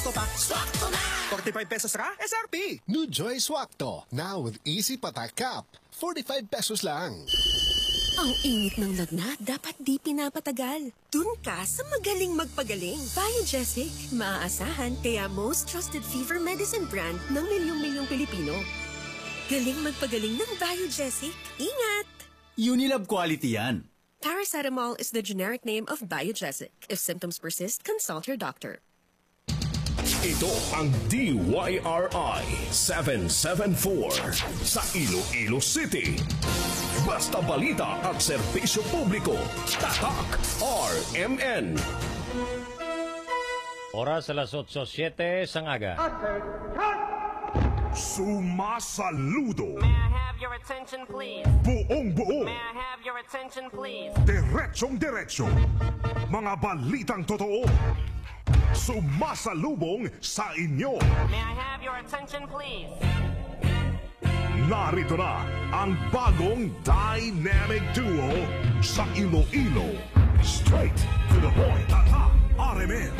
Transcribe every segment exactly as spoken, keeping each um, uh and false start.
Swakto pack. Swakto na! forty-five pesos ra, S R P. New Joy Swakto, now with Easy Patak Cup. forty-five pesos lang. Ang init ng lagnat, dapat di pinapatagal. Dun ka sa magaling magpagaling. Biogesic, maaasahan kaya most trusted fever medicine brand ng milyong-milyong Pilipino. Galing magpagaling ng Biogesic. Ingat! Unilab quality yan. Paracetamol is the generic name of Biogesic. If symptoms persist, consult your doctor. Ito ang D Y R I seven seven four sa Iloilo City. Basta balita at serbisyo publiko. Tatak R M N. Oras alas otso siyete sangaga. Sumasaludo. May I have your attention, please? Buong buo. May I have your attention, please? Diretsong diretsyo. Mga balitang totoo. Sumasalubong sa inyo. May I have your attention, please? Narito na ang bagong dynamic duo sa Iloilo. Straight to the point. Tatak R M N.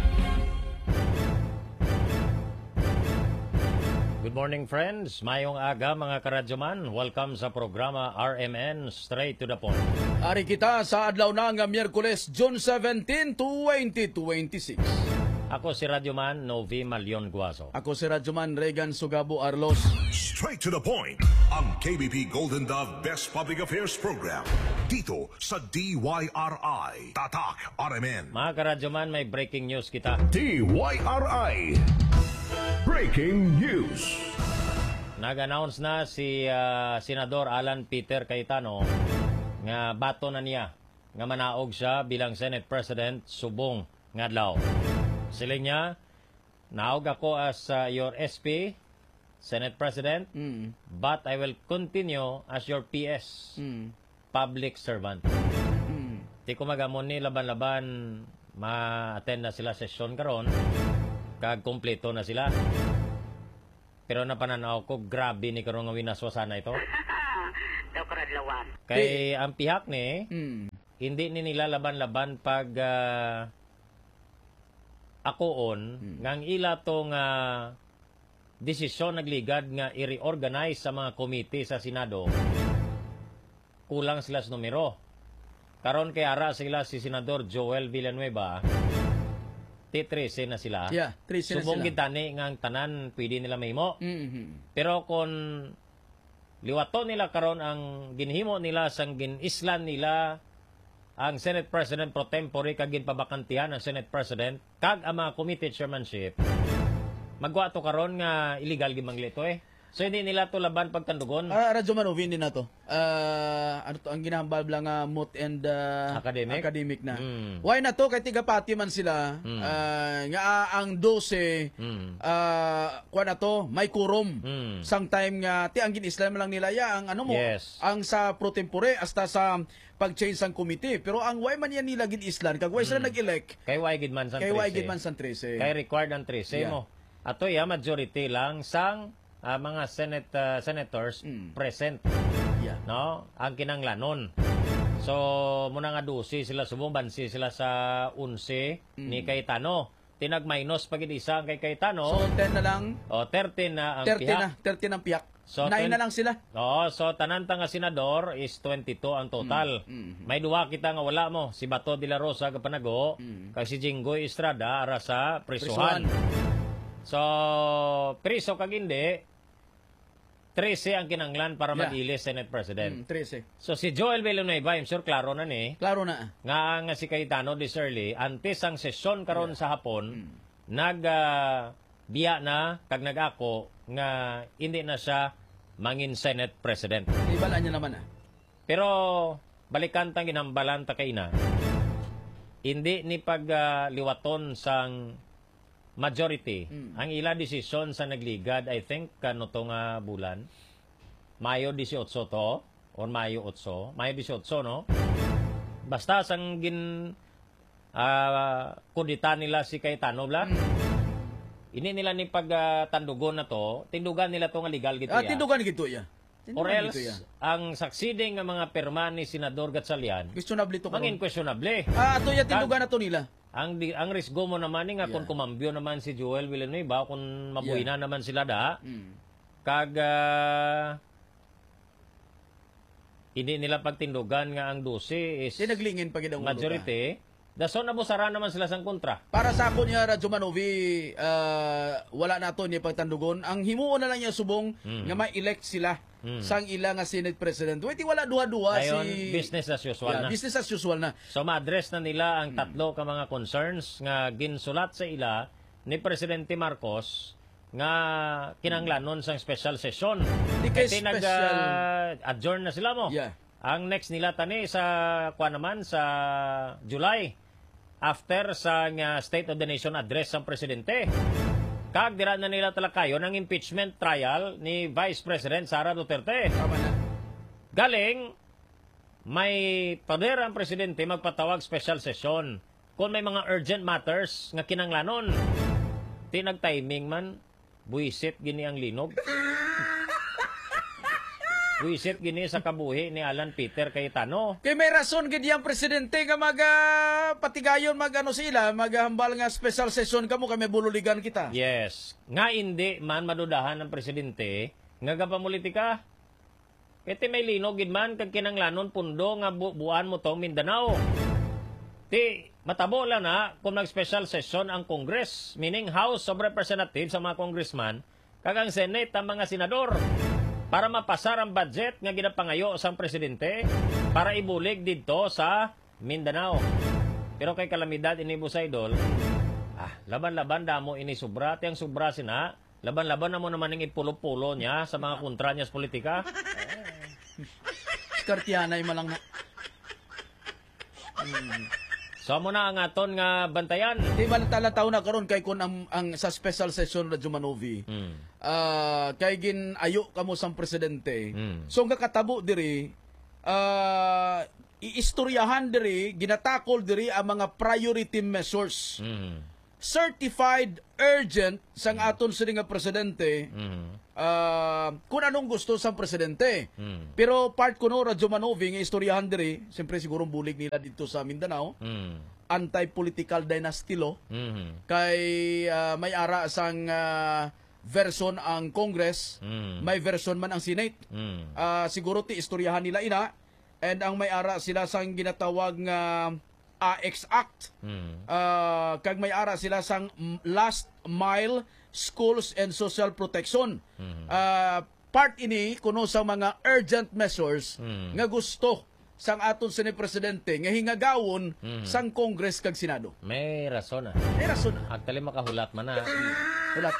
Good morning, friends. Mayong aga, mga karadyoman. Welcome sa programa R M N Straight to the Point. Ari kita sa adlaw na nga Miyerkules, June seventeenth, twenty twenty-six. Ako si Radyoman Novi Malion Guaso. Ako si Radyoman Regan Sugabo Arlos. Straight to the point. Ang K B P Golden Dove Best Public Affairs Program. Dito sa D Y R I. Tatak R M N. Mga karadyoman, may breaking news kita. D Y R I. Breaking news. Nag-announce na si uh, Senador Alan Peter Cayetano nga bato na niya nga manaog siya bilang Senate President subong nga adlaw. Sila niya, naog ako as uh, your S P, Senate President, mm. but I will continue as your P S, mm. Public Servant. Mm. Di ko magamon ni laban-laban ma-attend na sila session karon, kag kompleto na sila. Pero napananaw ko, grabe ni karon nga winaswasana ito. Kay ang pihak ni, mm. hindi ni nila laban-laban pag uh, akoon, hmm. ngang ila tong uh, desisyon nagligad nga i-reorganize sa mga komite sa Senado, kulang sila sa numero. Karon kay ara sila si Senador Joel Villanueva, T thirteen na sila. Yeah, thirteen na subong sila. gitani ngang tanan pwede nila mahimo. Mm-hmm. Pero kung liwato nila karon ang ginhimo nila sang ginislan nila ang Senate President pro tempore kag ginpabakantihan ang Senate President kag ang mga committee chairmanship, magwa to karon nga illegal gimangli to eh. So hindi nila to laban pagtandugon. Ah, Radyo Manovin din na to. Ah, ano to ang ginahambal lang nga moot and uh, academic? academic na. Mm. Why na to kay tigapati man sila mm. uh, nga uh, ang twelve mm. uh, kuha na to may kurom. Mm. Sang time nga ti ang ginislam lang nila ya ang ano mo yes. ang sa pro tempore hasta sa pag-change sang committee. Pero ang why man yan nila gin-islan kag why sila mm. nag-elect kay why gid man sang kay why gid man sang thirteen. Kay required ang thirteen yeah. mo. Ato ya majority lang sang Uh, mga Senate uh, senators mm. present. Yeah. No? Ang kinanglanon. So, muna nga dusi sila subong bansi sila sa unse mm. ni Cayetano. Tinag-minus pag isa ang kay Cayetano. So, ten na lang. O, thirteen na ang thirteen pihak. na, thirteen ang piyak. So, nine na lang sila. Oo, so tananta nga senador is twenty-two ang total. Mm. Mm. May duwa kita nga wala mo. Si Bato de la Rosa kapanago, mm. kag si Jinggoy Estrada ara sa prisuhan. So, priso kag hindi, thirteen ang kinanglan para yeah. mag-ilis Senate President. Mm, thirteen. So si Joel Villanueva, I'm sure klaro na ni. Klaro na. Nga nga si Cayetano this early, antes ang sesyon karon yeah. sa hapon, mm. nag uh, biya na kag nag-ako nga hindi na siya mangin Senate President. Ibalaan niya naman ah. Pero balikan tang ginambalan ta kay na. Hindi ni pag uh, liwaton sang majority. Mm. Ang ila desisyon sa nagligad, I think, kano to nga bulan, Mayo eighteen to, or Mayo eight, Mayo eighteen, no? Basta sang gin uh, kudita nila si Cayetano bla, mm. ini nila ni pagtandugon uh, na to, tindugan nila to nga legal gito ah, ya. Tindugan gito ya. Or else, ang succeeding nga mga perma ni Senador Gatchalian, questionable to mangin questionable. Ah, ato ya tindugan na to nila. Ang di, ang risgo mo naman ni nga Yeah. kung kumambyo naman si Joel Villanueva, kung mabuhi na naman sila da, Mm. kag ah, hindi nila pagtindugan nga ang dose is Di naglingin pag idang majority, dason na busara naman sila sang kontra. Para sa ako niya, Radyo Manovi, ah, wala na to niya pagtandugon. Ang himuon na lang niya subong Mm. nga ma-elect sila Mm. sang ila nga Senate President. Wait, wala duha-duha Ayon, si... business as usual Yeah, na. business as usual na. So ma-address na nila ang tatlo ka mga concerns nga ginsulat sa ila ni Presidente Marcos nga kinanglanon sang special session. Di kay Kasi special- nag-adjourn na sila mo. Yeah. Ang next nila tani sa kuan naman sa July after sa nga State of the Nation address sang presidente. Kag dira na nila talakayon ang impeachment trial ni Vice President Sara Duterte. Tama na. Galing, may poder ang presidente magpatawag special session kung may mga urgent matters nga kinanglanon. Di nag-timing man, buisit gini ang linog. Buisit gini sa kabuhi ni Alan Peter Cayetano. Kay may rason gid yang presidente nga mag ah, patigayon magano sila, maghambal nga special session kamo kay may bululigan kita. Yes. Nga hindi man madudahan ng presidente nga gapamulitika. Iti may linog gid man kag kinanglanon pundo nga bu- buwan mo tong Mindanao. Ti matabo lang na kung nag-special session ang Congress, meaning House of Representatives sa mga congressman, kag ang Senate ang mga senador para mapasar ang budget nga ginapangayo sang presidente para ibulig dito sa Mindanao. Pero kay kalamidad ini Boss Idol, ah, laban-laban damo ini sobra, tiyang sobra sina, laban-laban na mo naman ng ipulo-pulo niya sa mga kontra niya sa politika. Kartianay malang na. So mo na ang aton nga bantayan. Di ba talataw na karon kay kun ang, ang sa special session Radyo Manovi. Hmm. Ah, kay gin ayo kamo sang presidente. Mm. So nga katabo diri ah iistoryahan diri, ginatakol diri ang mga priority measures. Hmm. Certified urgent sang aton sini nga presidente. Hmm. ah kung anong gusto sang presidente. Hmm. Pero part ko no Radyo Manovi nga istoryahan diri, siyempre siguro bulig nila dito sa Mindanao, Hmm. anti-political dynasty law. Hmm. Kay ah, may ara sang ah, version ang Congress, Hmm. may version man ang Senate. Hmm. Ah, siguro ti istoryahan nila ina, and ang may ara sila sang ginatawag nga A X Act. Hmm. Ah, kag may ara sila sang mm, Last Mile Schools and Social Protection. Ah, part ini kuno sa mga urgent measures Hmm. nga gusto sang aton sini presidente nga hingagawon Hmm. sang Congress kag Senado. May rason ah. May rason. Actually makahulat man na. Ulat.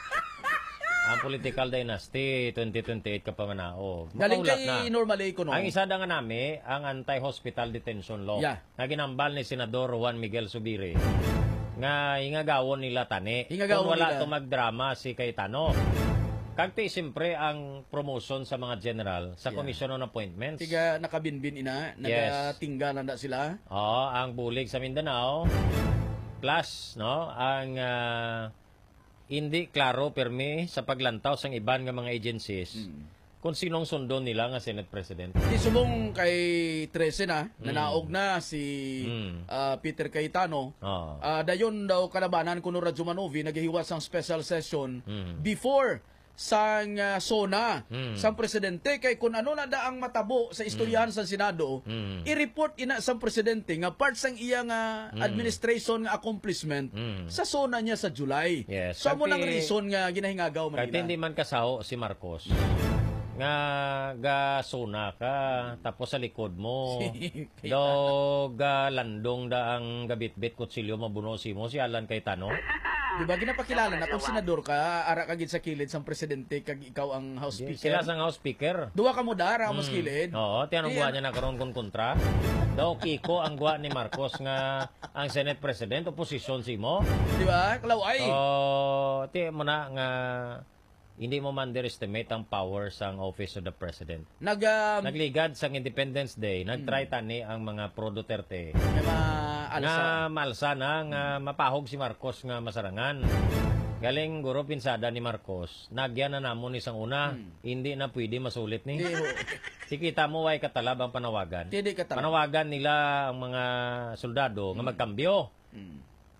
Ang political dynasty twenty twenty-eight ka pa manaog. Galing Makahulat kay na. normally ko no. Ang isa da nga nami, ang anti-hospital detention law. Yeah. Nga ginambal ni Senador Juan Miguel Zubiri. Nga hingagawon nila tani. Hingagawon Kung wala nila. to magdrama si Cayetano. Kagti siyempre ang promotion sa mga general sa Yeah. Commission on Appointments. Tiga nakabinbin ina, nagatingga na sila. Oo, ang bulig sa Mindanao. Plus, no, ang ah, hindi klaro permi sa paglantaw sang iban nga mga agencies kung sinong sundo nila nga Senate President. Di subong kay Trece na, nanaog na si Mm. ah, Peter Cayetano. Oo. Ah, dayon daw kalabanan kuno Radyo Manovi nagahiwas sang special session Mm. before sang ah, SONA Mm. sang presidente kay kun ano na da ang matabo sa istoryahan sa Senado Mm. i-report ina sang presidente nga part sang iya nga administration nga accomplishment Mm. sa SONA niya sa July. Yes. So mo Kasi- lang reason nga ginahingagaw man Kahit hindi nila. man kasaho si Marcos, nga ga suna ka, tapos sa likod mo, do ga landong da ang gabit-bit kutsilyo mabuno si mo, si Alan Cayetano. Di ba ginapakilala na kung senador ka, ara ka gid sa kilid sang presidente kag ikaw ang House Di- Speaker. Sila sang House Speaker. Duwa ka mo dara ang mas Mm. kilid. Oo, tiyanong Di, guwa ano- niya nakaroon kong kontra. Daw Kiko ang guwa ni Marcos nga ang Senate President, oposisyon si mo. Di ba? Klaw ay. Oh, ti mo na nga hindi mo man underestimate ang power sang Office of the President. Nag um, Nagligad sang Independence Day, nagtry tani ang mga pro Duterte may mga nga alsa. malsa na nga mapahog si Marcos nga masarangan. Galing guro pinsada ni Marcos, nagyan na namon isang una, hindi na pwede masulit ni. Di ho. Sikita mo ay katalab ang panawagan. Hindi ka tama. Panawagan nila ang mga soldado nga magkambyo.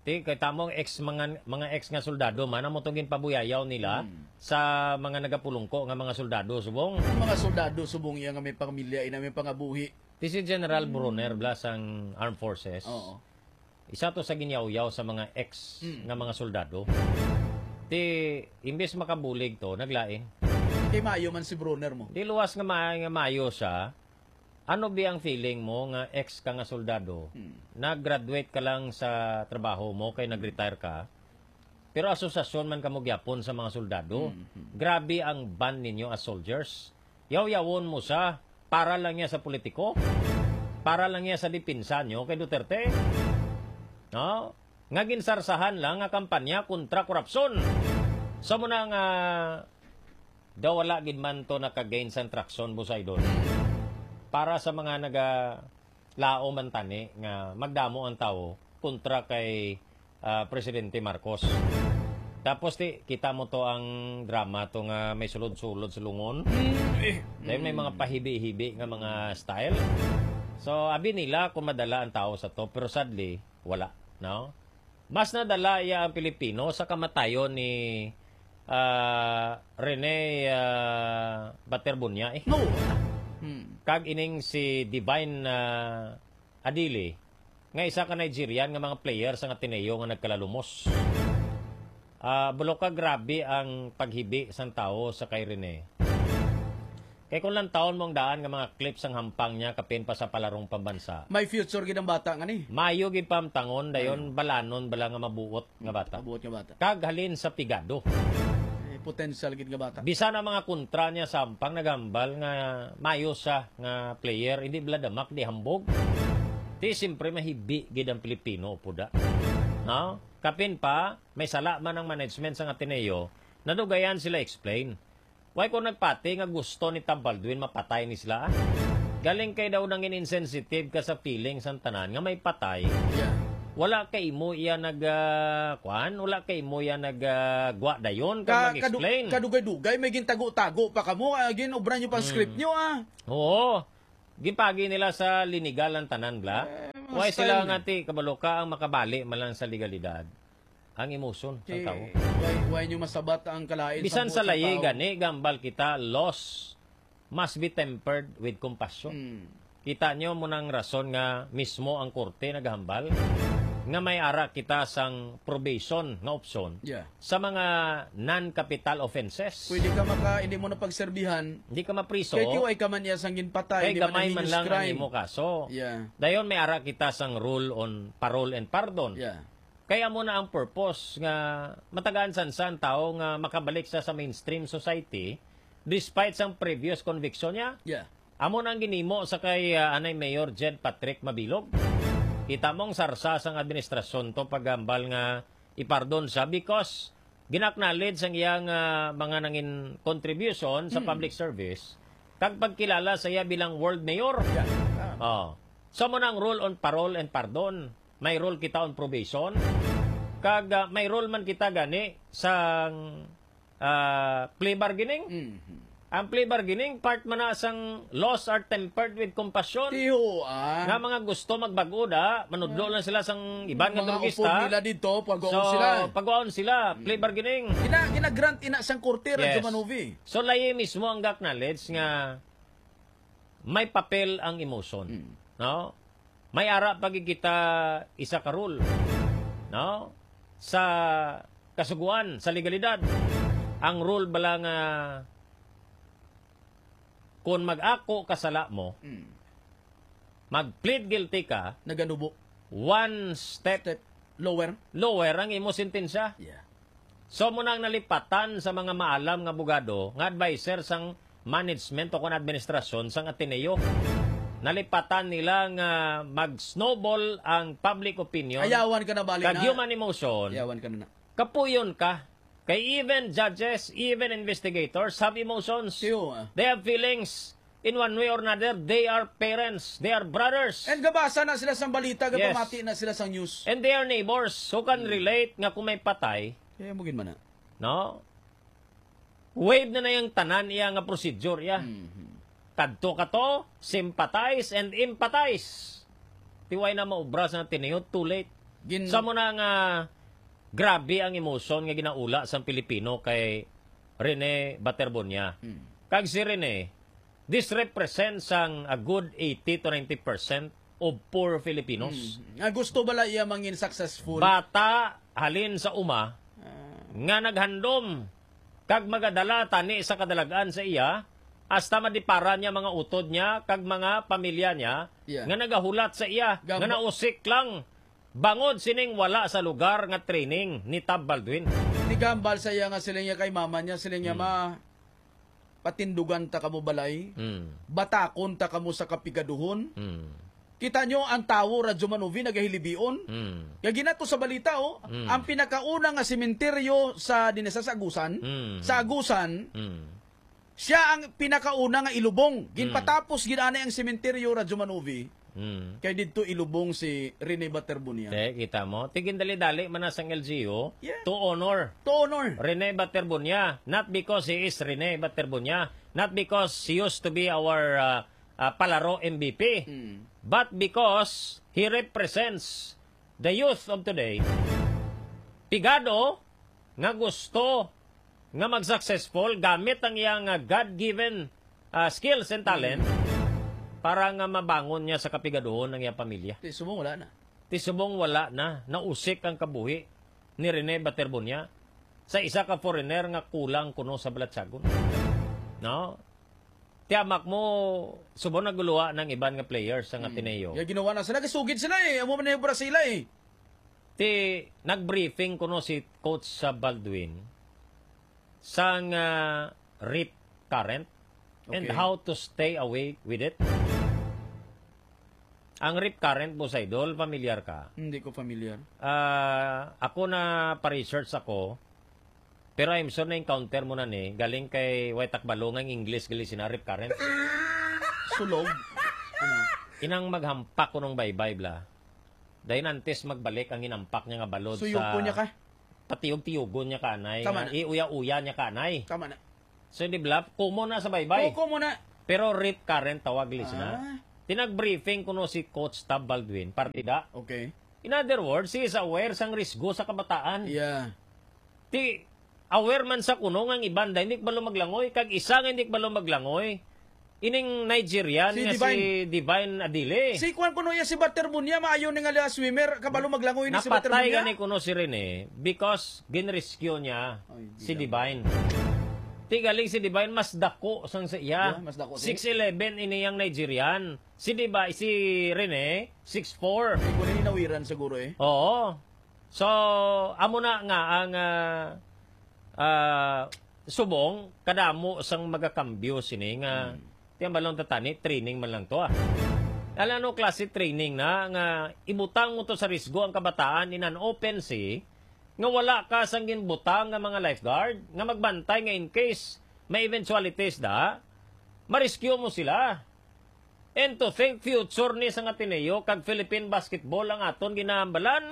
Ti kay tamong ex mga mga ex nga soldado man amo tong ginpabuyayaw nila sa mga nagapulungko nga mga soldado subong. Ang mga soldado subong iya nga may pamilya ina may pangabuhi. Ti si General Brunner blas ang Armed Forces. Oo. Isa to sa ginyaw-yaw sa mga ex nga mga soldado. Ti imbes makabulig to naglaing. Kay maayo man si Brunner mo. Di luwas nga, ma nga mayo siya. Ano ba ang feeling mo nga ex ka nga soldado? Hmm. Nag-graduate ka lang sa trabaho mo kay nag-retire ka. Pero asosasyon man kamo gyapon sa mga soldado. Hmm. Grabe ang ban ninyo as soldiers. Yaw-yawon mo sa para lang niya sa politiko. Para lang niya sa dipinsa nyo kay Duterte. No? Nga ginsarsahan lang nga kampanya kontra korupsyon. So mo na nga daw wala gid man to naka-gain sa traction busay doon. Para sa mga naga lao man tani nga magdamo ang tao kontra kay uh, Presidente Marcos. Tapos ti kita mo to ang drama to nga may sulod-sulod sa lungon. Dahil may mga pahibi-hibi nga mga style. So abi nila kung madala ang tao sa to pero sadly wala, no? Mas nadala iya ang Pilipino sa kamatayon ni uh, Rene uh, Baterbunya eh. No. Hmm. Kag ining si Divine uh, Adili nga isa ka Nigerian nga mga player sa Ateneo nga nagkalalumos. Uh, bulo ka grabe ang paghibi sang tao sa kay Rene. Kay kung lang taon mong daan nga mga clips ang hampang niya kapin pa sa palarong pambansa. May future gid ang bata nga ni. Mayo gid pamtangon dayon balanon bala nga mabuot nga bata. Mabuot nga bata. Kag halin sa pigado. Potential gid nga bata. Bisa na mga kontra niya sampang nagambal nga mayo siya nga player, hindi bladamak, di hambog. Di simpre mahibi gid ang Pilipino puda. No? Kapin pa, may sala man ang management sa Ateneo, nadugayan sila explain. Why kung nagpati nga gusto ni Tambaldwin mapatay ni sila? Galing kay daw nang insensitive ka sa feelings ang tanan nga may patay. Yeah. Wala kay mo iya nag uh, kuan, wala kay mo iya nag uh, gwa dayon ka mag-explain. Kadugay-dugay may gintago-tago pa kamo, uh, ginobra niyo pa Hmm. script niyo ah. Oo. Ginpagi nila sa linigal ang tanan bla. Eh, mga Why style sila na. nga ti kabaloka ang makabali malang sa legalidad. Ang emotion sa Eh, tao. why, why niyo masabat ang kalain Bisan buot sa layi tao? gani gambal kita loss must be tempered with compassion. Hmm. Kita nyo mo ng rason nga mismo ang korte naghambal nga may ara kita sang probation nga option Yeah. sa mga non-capital offenses. Pwede ka maka hindi mo na pagserbihan. Hindi ka mapriso. Kay kiway ka man iya sang ginpatay, Kay di man gamay na man heinous lang ang crime. imo kaso. Yeah. Dayon may ara kita sang rule on parole and pardon. Yeah. Kaya mo na ang purpose nga matagaan san-san tao nga makabalik sa sa mainstream society despite sang previous conviction niya. Yeah. Amo na ang ginimo sa kay uh, anay Mayor Jed Patrick Mabilog. Kita mong sarsa sang administrasyon to pagambal nga ipardon siya because ginaknalid sang iyang uh, mga nangin contribution sa Hmm. public service kag pagkilala sa iya bilang world mayor. Yeah. Oh. Ah. So mo nang rule on parole and pardon. May rule kita on probation. Kag uh, may rule man kita gani sang uh, plea bargaining. Mhm. Ang plea bargaining, part man na sang laws are tempered with compassion. Tiyo ah. Nga mga gusto magbago da, manudlo lang sila sang iban nga Mga drogista. upod nila dito, pag-oon So, sila. pag-oon sila, plea bargaining. Gina, gina-grant ina sang korte Yes. radyo manuvi. So, layi mismo ang acknowledge nga may papel ang emotion. Hmm. No? May ara pagi kita isa ka rule. No? Sa kasuguan, sa legalidad. Ang rule bala nga kung mag-ako kasala mo, Mm. mag-plead guilty ka, Naganubo. one step Step lower. lower ang imo sentensya. Yeah. So mo nang nalipatan sa mga maalam nga abogado, nga advisor sang management o kon administrasyon sang Ateneo. Nalipatan nila nga mag-snowball ang public opinion. Ayawan ka na bali Kag na. human emotion. Ayawan ka na na. Kapuyon ka. Kay even judges, even investigators have emotions. Tiyo ah. They have feelings. In one way or another, they are parents. They are brothers. And gabasa na sila sang balita, Yes. gabamati na sila sang news. And they are neighbors who can relate nga kung may patay, Kaya mo man na. no? Wave na na yung tanan iya nga procedure iya. Kadto ka to, sympathize and empathize. Tiway na maubra sa Ateneo, too late. Gin Sa mo na nga grabe ang emosyon nga ginaula sa Pilipino kay Rene Baterbonia. Hmm. Kag si Rene, this represents ang a good eighty to ninety percent of poor Filipinos. Nga gusto bala iya mangin successful. Bata halin sa uma nga naghandom kag magadala tani sa kadalagan sa iya hasta madipara niya mga utod niya kag mga pamilya niya Yeah. nga nagahulat sa iya Gam- nga nausik lang bangod sining wala sa lugar nga training ni Tab Baldwin. Ni gambal sa iya nga sila niya kay mama niya, sila niya ma patindugan ta kamo balay, Mm. batakon ta kamo sa kapigaduhon. Mm. Kita nyo ang tawo Radyo Manovi nagahilibion. Mm. Kaya ginato sa balita oh, Mm. ang pinakauna nga sementeryo sa dinesa sa Agusan, Mm. sa Agusan, Mm. siya ang pinakauna nga ilubong. Ginpatapos ginana ang sementeryo Radyo Manovi. Mm. Kaya dito ilubong si Rene Baterbonia. Te, kita mo. Tigin dali-dali manasang L G U Yeah. to honor To honor. Rene Baterbonia. Not because he is Rene Baterbonia. Not because he used to be our uh, uh, palaro M V P. Mm. But because he represents the youth of today. Pigado nga gusto nga mag-successful gamit ang iyang uh, God-given uh, skills and talent para nga mabangon niya sa kapigaduhon ng iyang pamilya. Di, sumong wala na. Tisubong wala na, nausik ang kabuhi ni Rene Baterbonia sa isa ka foreigner nga kulang kuno sa Balatsagon. No? Tiyamak mo, subong naguluwa ng iban nga players sa Ateneo. Kaya ginawa na sila, kasugid sila eh. Amo man na yung Brazil eh. Ti, nag-briefing kuno si Coach sa Baldwin sa nga rip current and Okay. how to stay away with it. Ang rip current mo sa idol, familiar ka? Hindi ko familiar. Ah, ako na pa-research ako, pero I'm sure na encounter mo na ni, galing kay Waitak Balong ang English gali sinarip current. Sulog. Ano? Inang maghampak ko nung baybay bla. Dahil antes magbalik ang inampak niya nga balod Suyog sa... po niya ka. Patiog-tiyogon niya kanay. Tama nga na. Iuya-uya niya kanay. Tama na. So di bla, kumo na sa baybay. Koko mo na. Pero rip current tawag lis na. Ah. Tinag-briefing kuno si Coach Tab Baldwin, partida. Okay. In other words, he is aware sang risgo sa kabataan. Yeah. Ti aware man sa kuno nga ang iban dahil hindi balo maglangoy kag isa nga hindi balo maglangoy ining Nigerian Si nga Divine. si Divine Adile. Si Kwan kuno ya si Baterbonia maayo ni nga swimmer kabalo maglangoy ni si Napatay Baterbonia. gani kuno si Rene because ginrescue niya Ay, di si lang. Divine. Ti galing si Divine mas dako sang sa iya. Yeah, mas dako, si- six eleven iniyang Nigerian. Si Divine si Rene six four. Ay, kuno ni nawiran siguro eh. Oo. So, amo na nga ang ah, ah, subong kadamo sang magakambyo sini nga Hmm. tiyang balong tatani training man lang to ah. Alam no klase training na nga ibutang mo to sa risgo ang kabataan in an open sea nga wala ka sang ginbutang nga mga lifeguard nga magbantay nga in case may eventualities da ma-rescue mo sila. And to think future ni sang Ateneo kag Philippine basketball ang aton ginahambalan.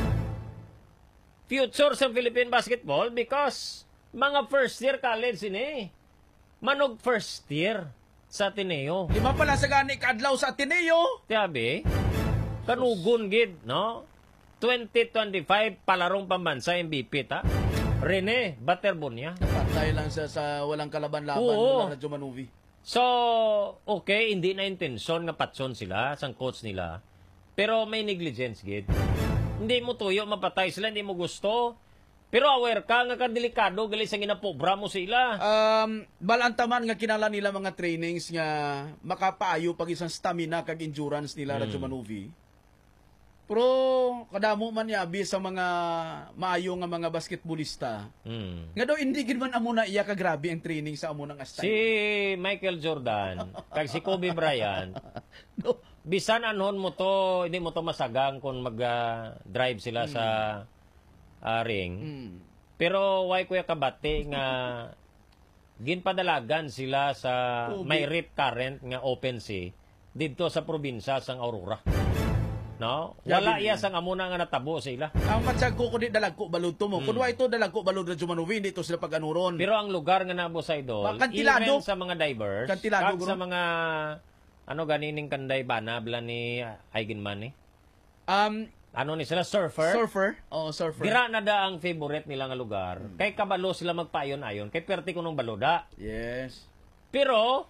Future sa Philippine basketball because mga first year college ini. Manog first year sa Ateneo. Lima pala sa gani kadlaw sa Ateneo. Tiyabi, kanugon gid, no? twenty twenty-five palarong pambansa M V P ta. Rene Baterbonia. Patay lang sa sa walang kalaban-laban Oo. wala Radyo Manovi. So, okay, hindi na intensyon nga patson sila, sang coach nila. Pero may negligence, gid. Hindi mo tuyo, mapatay sila, hindi mo gusto. Pero aware ka, nga kadelikado, gali sa ginapobra mo sila. Um, balantaman nga kinala nila mga trainings nga makapaayo pag isang stamina kag endurance nila Radyo Manovi. Pero kadamo man yabi sa mga maayo nga mga basketballista. Hmm. Nga daw hindi gid man amo na iya ka grabe ang training sa amo nang Si astay. Michael Jordan, kag si Kobe Bryant, No. bisan anhon mo to, hindi mo to masagang kung mag-drive sila sa ah, ring. Mm. Pero why kuya kabate nga ginpadalagan sila sa Kobe. may rip current nga open sea dito sa probinsya sang Aurora. No? Wala Yabi iya niya. sang amuna nga natabo sa ila. Ang matsag ko kundi dalag ko balud to mo. Hmm. Kun wa ito dalag ko balud Radyo Manovi dito sila paganuron. Pero ang lugar nga nabo sa idol, Ba, Kantilado. even sa mga divers, Kantilado, kag guro. sa mga ano ganining kanday bana bla ni Aigen man eh. Um, ano ni sila, surfer. Surfer. Oh, surfer. Dira na da ang favorite nila nga lugar. Kay kabalo sila magpayon-ayon. Kay perti ko nung baloda. Yes. Pero,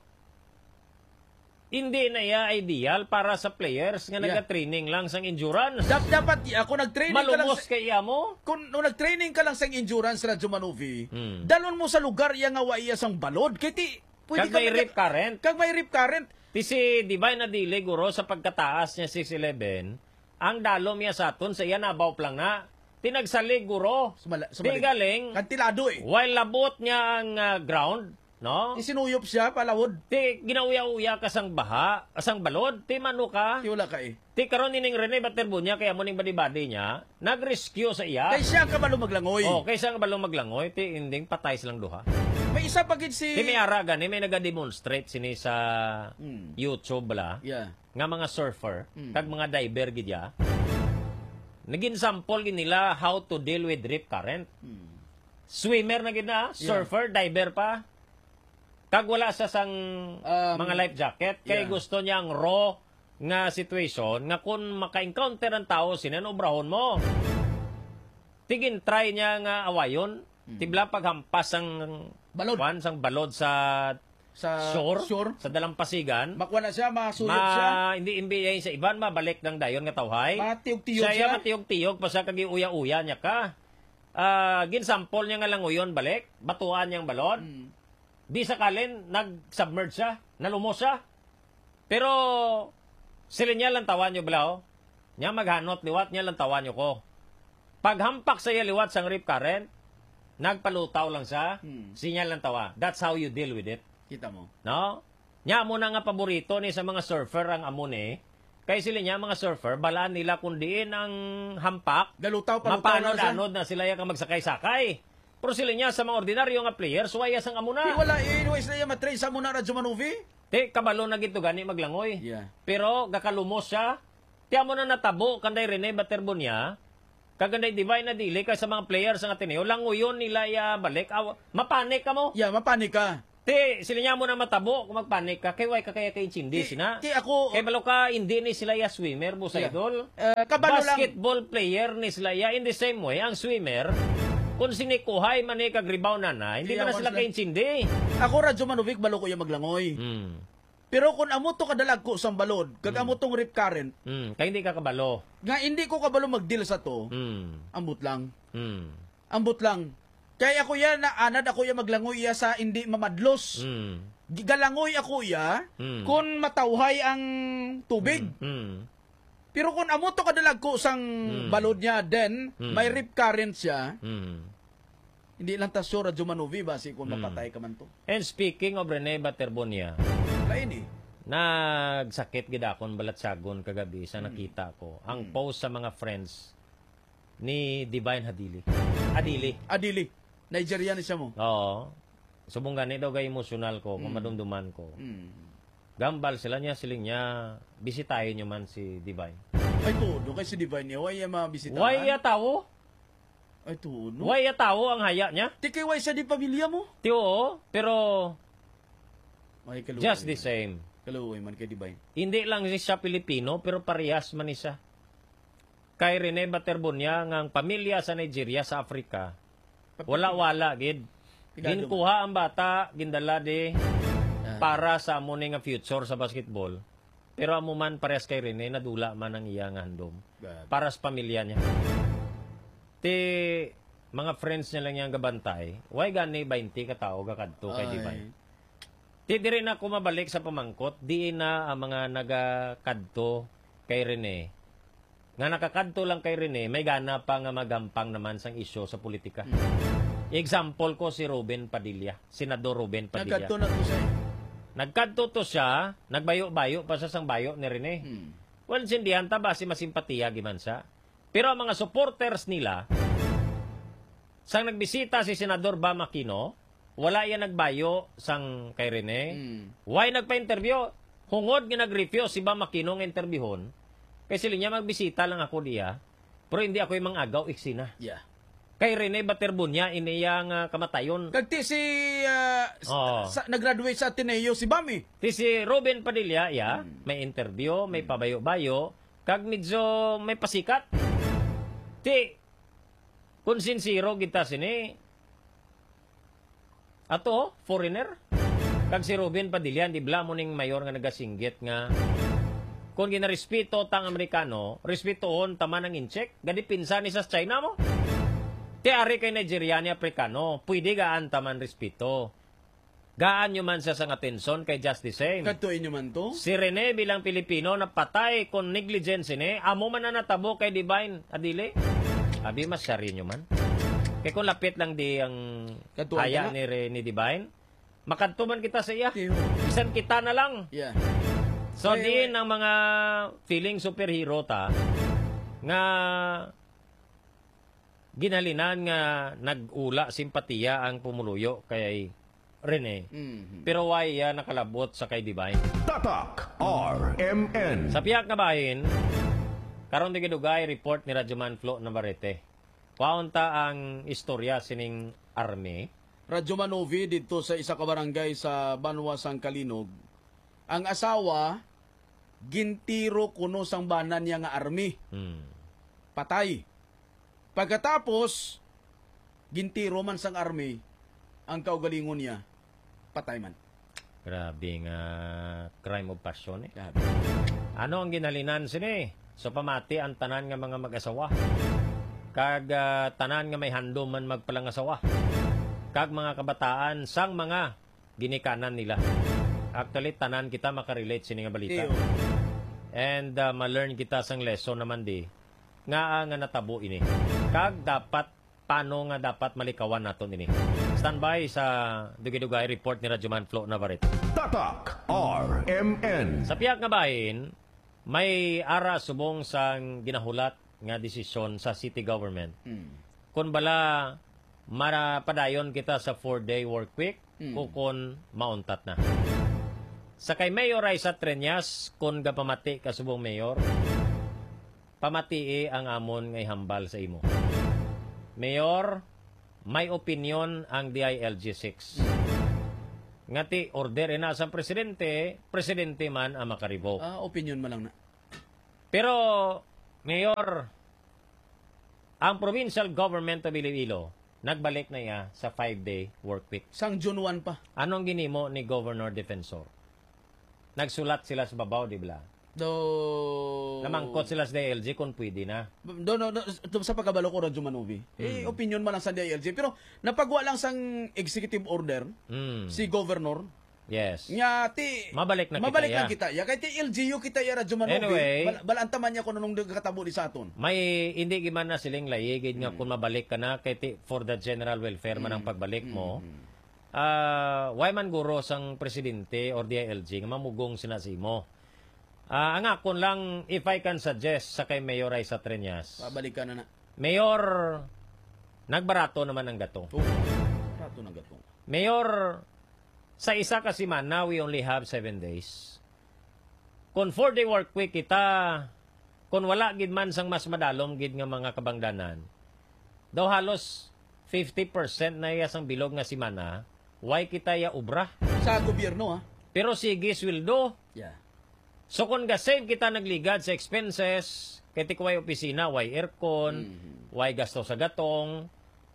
hindi na iya ideal para sa players nga Yeah. naga-training lang sang endurance. Dap, dapat, uh, kung nag-training ka lang Malumos sa, kay iya mo. kung nung nag-training ka lang sa endurance, Radyo Manuvi, Hmm. dalon mo sa lugar iya nga wa iya sang balod. Kaya ti, pwede Kag ka may mag- rip current. Kag may rip current. Ti si Divine Adili, guro, sa pagkataas niya six eleven, ang dalom niya sa aton, sa iya nabaw lang na. Tinagsalig, guro. Sumala, Di galing, Kantilado eh. while labot niya ang ah, ground, no? Isinuyop siya, palawod. Ti ginauya-uya ka sang baha, asang balod, ti mano ka. Ti wala ka eh. Ti karon nining Rene Baterbunya kaya mo ning badi-badi niya, nag-rescue sa iya. Kaya siya ang kabalo maglangoy. Oh, kaysa nga balong maglangoy, ti inding patay silang duha. May isa pa gid si... Ti may ara gani, may naga-demonstrate sini sa Hmm. YouTube bala, Yeah. nga mga surfer, Hmm. kag mga diver gid ya. Naging sample gid nila how to deal with rip current. Hmm. Swimmer na gid na, surfer, diver pa. Kag wala sa sang Um, mga life jacket, kay yeah. gusto niya ang raw nga situation nga kung maka-encounter ang tao, sinanobrahon mo. Tigin try niya nga awayon, tibla paghampas ang Balod. kwan, sang balod sa Sa shore, shore. sa dalampasigan. Makuha na siya, masuyop Ma, siya. hindi imbiyahin sa iban, mabalik ng dayon nga tawhay. Matiyog-tiyog Siya siya. matiyog-tiyog, pa siya kagi-uya-uya niya ka. Ah, ginsampol niya nga lang uyon balik, batuan niyang balon. Hmm. Di sakalin, nag-submerge siya, nalumos siya. Pero, sila niya lang tawan niyo balaw. Niya maghanot, liwat niya lang tawan niyo ko. Paghampak sa iya liwat sang rip current, nagpalutaw lang siya, Hmm. sinya lang tawa. That's how you deal with it. Kita mo. No? Nya mo na nga paborito ni sa mga surfer ang amo ni. Kay sila niya mga surfer, balaan nila kung diin ang hampak, Dalutaw, palutaw na siya. mapanod-anod na sila yung magsakay-sakay. Pero sila niya sa mga ordinaryo nga players, waya sang amo Di na. wala, anyways na yan, matrace sa muna Radyo Manuvi. Ti, kabalo na gito gani maglangoy. Yeah. Pero, gakalumos siya. Ti, amo na natabo, kanday Rene Baterbunya, kaganday Divine na dili, kay sa mga players ng Ateneo, languyon nila ya balik. Aw, mapanik ka mo. Yeah, mapanik ka. Ti, sila niya mo na matabo kung magpanik ka. Kay way ka kaya kay chindi Ti- sina. ti ako- Kay balo ka, hindi ni sila ya swimmer, busa Yeah. idol. Eh, kabalo lang. Basketball player ni sila ya. In the same way, ang swimmer, kung sinikuhay man ni kag-rebound na na, hindi Di man na ako sila sila- kay chindi. Ako Radyo Manuvi, balo ko yung maglangoy. Hmm. Pero kung amo to kadalag ko sa balod, kag amo tong rip current, Hmm. Kaya hindi ka kabalo. nga hindi ko kabalo mag-deal sa to, Hmm. ambot lang. Hmm. Ambot lang. Kaya ako ya na anad ako ya maglangoy ya sa hindi mamadlos. Hmm. Galangoy ako ya Mm. kung matawhay ang tubig. Hmm. Pero kung amo to kadalag ko sang balod niya, then Mm. may rip current siya, Hmm. hindi lang ta sure Radyo Manuvi ba si kung mapatay ka man to. And speaking of Rene Baterbunya, Lain eh. nagsakit gid akon balatsagon kagabi sa nakita ko ang post sa mga friends ni Divine Hadili. Adili. Adili. Nigerian siya mo. Oo. Subong gani daw gay emosyonal ko, kung madumduman ko. Mm. Gambal sila niya, siling niya, bisitahin nyo man si Divine. Ay todo kay si Divine niya, why yung mabisitahan? Why ya tao? Ay todo. Why ya tao ang haya niya? Di kay why siya di pamilya mo? Ti oo, pero Ay kaluoy. just the same. Kaluoy man kay Divine. Hindi lang siya Pilipino, pero parehas man siya. Kay Rene Baterbunya, nga ang pamilya sa Nigeria, sa Africa, wala-wala, gid. Pigado Ginkuha ang bata, gindala di, para sa amo nga future sa basketball. Pero amo man parehas kay Rene, nadula man ang iyang handom. Grabe. Para sa pamilya niya. Ti, mga friends niya lang yung gabantay, why gani twenty ka tao kakadto kay Ay. Divine? Ti, di rin ako mabalik sa pamangkot, di na ang mga nagakadto kay Rene. Nga nakakadto lang kay Rene, may gana pa nga magampang naman sang isyo sa politika. Example ko si Ruben Padilla, Senador Ruben Padilla. Nagkadto na to siya. eh. Nagkadto to siya, nagbayo-bayo pa sa sang bayo ni Rene. Hmm. Well, sindihan ta ba si masimpatiya giman siya. Pero ang mga supporters nila, sang nagbisita si Senador Bam Aquino, wala yan nagbayo sang kay Rene. Hmm. Why nagpa-interview? Hungod nga nag-refuse si Bam Aquino nga interviewon. Kasi niya magbisita lang ako diya, pero hindi ako yung mangagaw iksina. Yeah. Kay Rene Baterbunya, iniyang uh, kamatayon. Kagti si ah, s- Oo. sa, nag-graduate sa Ateneo si Bami. Ti si Ruben Padilla, ya, may interview, may pabayo-bayo, kag medyo may pasikat. Ti, kung sinsiro kita sini, ato, foreigner, kag si Ruben Padilla, di bla mo ning mayor nga nagasinggit nga, kung ginarespeto tang Amerikano, respetoon taman ng incheck, gadi pinsan ni sa China mo. Ti ari kay Nigeriani Afrikano, pwede gaan taman respeto. Gaan nyo man siya sa atensyon kay just the same. Katuin nyo man to? Si Rene bilang Pilipino na patay kung negligence ni, amo man na natabo kay Divine Adili. Abi mas sari nyo man. Kaya kung lapit lang di ang Katuan haya ka na. ni, Re- ni Divine, makadto man kita sa iya. Tiyo. Bisan kita na lang. Yeah. So Wait, din ang mga feeling superhero ta nga ginalinan nga nag-ula simpatiya ang pumuluyo kay Rene. Mhm. Pero why ya nakalabot sa kay Divine? Tatak R M N. Sa piyak na bahin, karon di gidugay report ni Radyoman Flo Navarrete. Paunta ang istorya sining army. Radyo Manovi dito sa isa ka barangay sa Banwa, Sangkalinog. Ang asawa, gintiro kuno sang banan niya nga army. Hmm. Patay. Pagkatapos, gintiro man sang army, ang kaugalingon niya, patay man. Grabe nga crime of passion eh. Grabe. Ano ang ginalinan sini? So pamati ang tanan nga mga mag-asawa. Kag ah, tanan nga may handom man magpalangasawa. Kag mga kabataan sang mga ginikanan nila. Actually tanan kita makarelate sini nga balita. Tiyo. And uh, ma-learn kita sang lesson naman di nga nga natabo ini. Kag dapat paano nga dapat malikawan naton ini. Standby sa Dugay-Dugay report ni Radyoman Flo Navarrete. Tatak R M N. Sa piyak nga bahin, may ara subong sang ginahulat nga desisyon sa city government. Mm. Kung bala marapadayon kita sa four-day work week Mm. o kung mauntat na. Sa kay Mayor Raisa Treñas, kung gapamati ka subong mayor, pamatii ang amon ngay hambal sa imo. Mayor, may opinion ang D I L G six. Ngati order ina sa presidente, presidente man ang makaribo. Ah, opinion man lang na. Pero, Mayor, ang provincial government of Iloilo, nagbalik na iya sa five-day work week. Sang June one pa. Anong ginimo ni Governor Defensor? Nagsulat sila sa babaw, di ba? Do... Namangkot sila sa D I L G kung pwede na. Do, no, no, sa pagkabalo ko, Radyo Manovi, eh, opinion man lang sa D I L G. Pero napagwa lang sang executive order, Mm. si Governor, Yes. nga ti... Mabalik na kita, Mabalik ya. na kita. Ya, kay ti L G U kita ya, Radyo Manovi. Anyway. Bal balanta man niya kung anong nagkatabo di sa aton. May hindi giman na siling layigid nga kung mabalik ka na kay ti- for the general welfare man ang pagbalik mo. Ah, why man guro sang presidente or D I L G nga mamugong sinasimo. Ah, ang akon lang if I can suggest sa kay Mayor Raisa Treñas. Pabalik ka na na. Mayor, nagbarato naman ang gato. Oh, rato na gatong. Mayor, sa isa ka semana, we only have seven days. Kung four-day work week kita, kung wala gid man sang mas madalom gid nga mga kabangdanan, daw halos fifty percent na iya sang bilog nga semana, why kita ya ubra? Sa gobyerno, ha? Pero sige, sweldo. Yeah. So kung gasave kita nagligad sa expenses, kay ti kuway opisina, why aircon, why gasto sa gatong,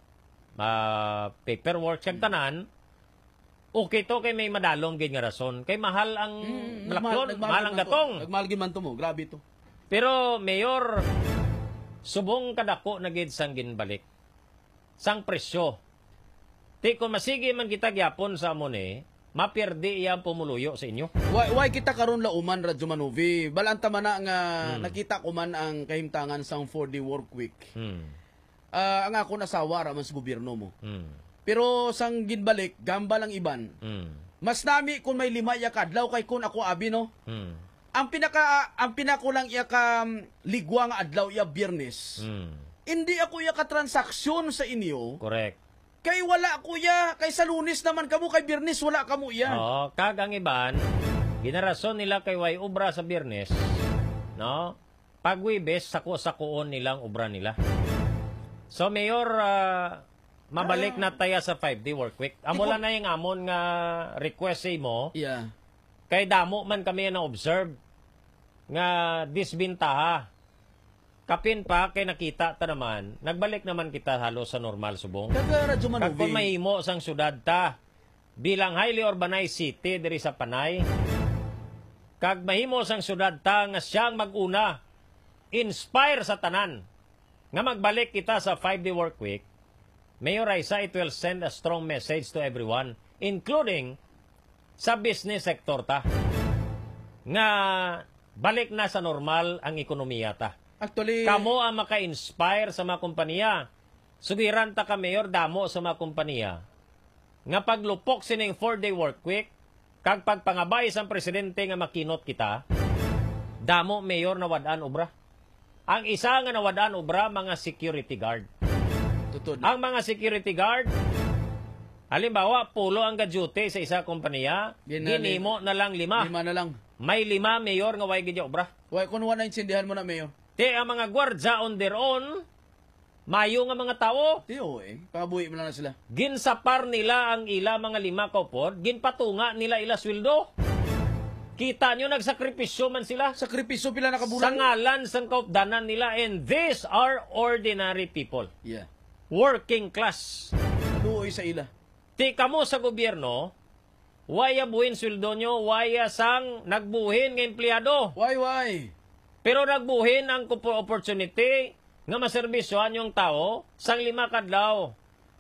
uh, paperwork, siyang tanan, okay to kay may madalong gid nga rason. Kay mahal ang Mm, malakyon, mahal ang gatong. Nagmahal man to mo. Grabe to. Pero Mayor, subong kadako na gid sang ginbalik. Sang presyo. Ti kung masigi man kita gyapon sa amon eh, mapirdi iya ang pumuluyo sa inyo. Why, why kita karon lauman, Radyo Manovi? Balanta man na nga nakita ko man ang kahimtangan sang four-day work week. Hmm. Ah, ang ako nasawa raman sa gobyerno mo. Hmm. Pero sang ginbalik, gamba lang iban. Hmm. Mas nami kung may lima iya kadlaw kay kun ako abi no. Hmm. Ang pinaka ang pinakulang iya ka um, ligwa nga adlaw iya Biyernes. Hmm. Hindi ako iya ka transaksyon sa inyo. Correct. Kay wala kuya, kay sa Lunes naman kamo, kay Biyernes wala kamo iya. Oo, kagang iban, ginarason nila kay way ubra sa Biyernes, no? Pag Webes, sako-sakoon nilang ubra nila. So, Mayor, ah, mabalik na tayo sa five-day work week. Amo lang na yung amon nga request sa mo, Yeah. kay damo man kami na observe nga disbintaha kapin pa kay nakita ta naman, nagbalik naman kita halos sa normal subong. Kaga Radyo Kag kung Manuvi. mahimo sang syudad ta bilang highly urbanized city diri sa Panay, kag mahimo sang syudad ta nga siyang mag-una inspire sa tanan nga magbalik kita sa five-day work week. Mayor Raisa, it will send a strong message to everyone, including sa business sector ta, nga balik na sa normal ang ekonomiya ta. Actually, Kamo ang maka-inspire sa mga kumpanya. Sugiran ta ka, Mayor, damo sa mga kumpanya. Nga paglupok sining four-day work week, kag pagpangabay sa presidente nga makinot kita, damo, Mayor, nawadaan obra. Ang isa nga nawadaan obra, mga security guard. tutod. Ang mga security guard, halimbawa, pulo ang ga-duty sa isa kumpanya, Ginali- ginimo na lang lima. Lima na lang. May lima, Mayor, nga way gidya obra. Why, kung wala insindihan mo na, Mayor. Te ang mga gwardya on their own, mayo nga mga tao, Tiyo eh. Pakabuhi mo lang na sila. ginsapar nila ang ila mga lima kaupod, ginpatunga nila ila sweldo. Kita nyo, nagsakripisyo man sila. Sakripisyo pila Sa nakabulan. ngalan sang kaupdanan nila, and these are ordinary people. Yeah. Working class. Luoy sa ila. Ti kamo sa gobyerno, waya buhin sweldo nyo, waya sang nagbuhin ng empleyado. Why, why? Pero nagbuhin ang kupo- opportunity nga maserbisyohan yung tao sang lima kadlaw.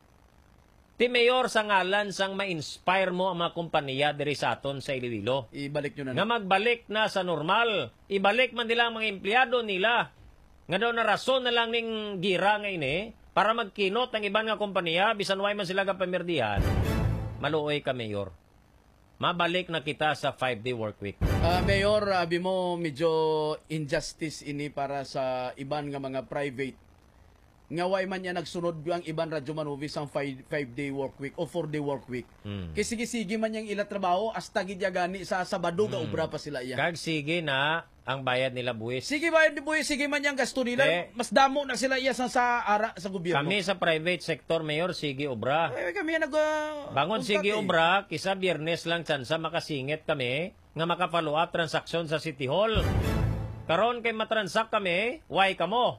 Ti Mayor, sa ngalan sang ma-inspire mo ang mga kumpanya diri sa aton sa Iloilo. Ibalik nyo na. Nga magbalik na sa normal. Ibalik man nila ang mga empleyado nila. Nga daw na rason na lang ning gira nga ini para magkinot ang iban nga kumpanya bisan way man sila ka pamirdihan. Maluoy ka, Mayor. Mabalik na kita sa five-day work week. Ah, Mayor, abi mo medyo injustice ini para sa iban nga mga private. Nga way man niya nagsunod ang iban Radyo Manuvi sang five, five-day work week o four-day work week. Hmm. Kaya sige-sige man yung ila trabaho, hasta gidya gani sa Sabado ga ubra pa sila iya. Kag sige na ang bayad nila buwis. Sige ba, di buhay, sige man yung gasto nila. Eh, Mas damo na sila iya sa, sa ara sa gobyerno. Kami sa private sector, Mayor, sige obra. Eh, kami nag... Uh, Bangon sige obra, kisa biyernes lang tsansa makasingit kami nga maka-follow up transaksyon sa City Hall. Karon kay matransak kami, why kamo?